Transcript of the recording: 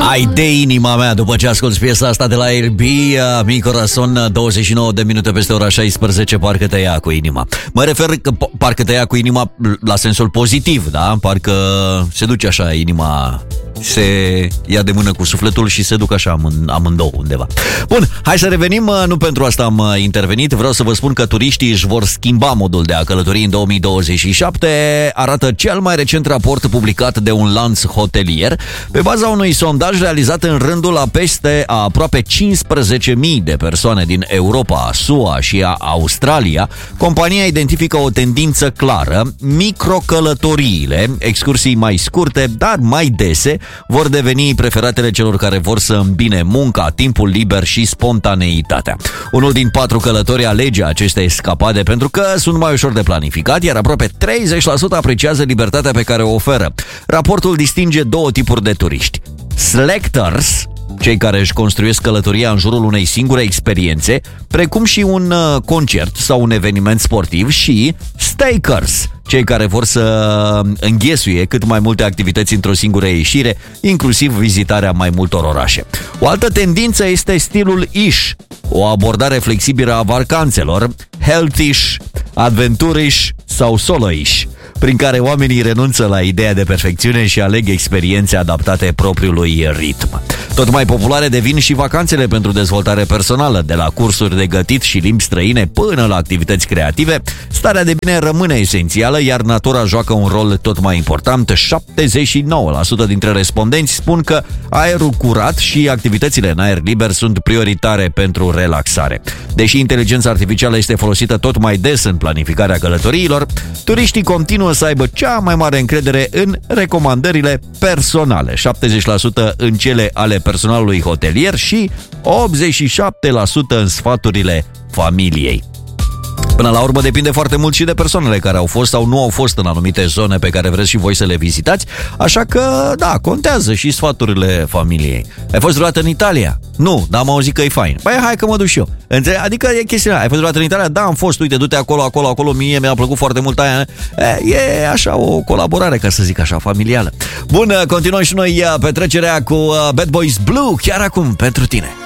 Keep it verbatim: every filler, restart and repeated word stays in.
Ai de inima mea după ce asculti piesa asta de la L B, Mi Corazon, douăzeci și nouă de minute peste ora șaisprezece, parcă te ia cu inima. Mă refer că parcă te ia cu inima la sensul pozitiv, da? Parcă se duce așa inima, se ia de mână cu sufletul și se duc așa amând- amândouă undeva. Bun, hai să revenim, nu pentru asta am intervenit, vreau să vă spun că turiștii își vor schimba modul de a călători în două mii douăzeci și șapte, arată cel mai recent raport publicat de un lanț hotelier, pe baza unui sondaj realizat în rândul a peste a aproape cincisprezece mii de persoane din Europa, S U A și a Australia. Compania identifică o tendință clară: microcălătoriile, excursii mai scurte, dar mai dese, vor deveni preferatele celor care vor să îmbine munca, timpul liber și spontaneitatea. Unul din patru călători alege aceste escapade pentru că sunt mai ușor de planificat, iar aproape treizeci la sută apreciază libertatea pe care o oferă. Raportul distinge două tipuri de turiști: selectors, cei care își construiesc călătoria în jurul unei singure experiențe, precum și un uh, concert sau un eveniment sportiv, și stakers, cei care vor să înghesuie cât mai multe activități într-o singură ieșire, inclusiv vizitarea mai multor orașe. O altă tendință este stilul ish, o abordare flexibilă a vacanțelor, health-ish, adventure-ish sau solo-ish, prin care oamenii renunță la ideea de perfecțiune și aleg experiențe adaptate propriului ritm. Tot mai populare devin și vacanțele pentru dezvoltare personală, de la cursuri de gătit și limbi străine până la activități creative. Starea de bine rămâne esențială, iar natura joacă un rol tot mai important. șaptezeci și nouă la sută dintre respondenți spun că aerul curat și activitățile în aer liber sunt prioritare pentru relaxare. Deși inteligența artificială este folosită tot mai des în planificarea călătoriilor, turiștii continuă să aibă cea mai mare încredere în recomandările personale, șaptezeci la sută în cele ale personalului hotelier și optzeci și șapte la sută în sfaturile familiei. Până la urmă depinde foarte mult și de persoanele care au fost sau nu au fost în anumite zone pe care vreți și voi să le vizitați, așa că, da, contează și sfaturile familiei. Ai fost vreodată în Italia? Nu, dar am auzit că e fain. Păi hai că mă duc și eu. Adică e chestia, ai fost vreodată în Italia? Da, am fost, uite, du-te acolo, acolo, acolo, mie mi-a plăcut foarte mult aia. E, e așa o colaborare, ca să zic așa, familială. Bun, continuăm și noi petrecerea cu Bad Boys Blue, chiar acum, pentru tine.